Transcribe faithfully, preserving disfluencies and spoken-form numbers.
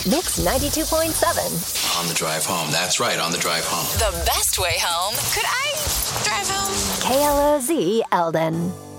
Mix ninety-two point seven. On the drive home. That's right, on the drive home. The best way home. Could I drive home? K L O Z Eldon.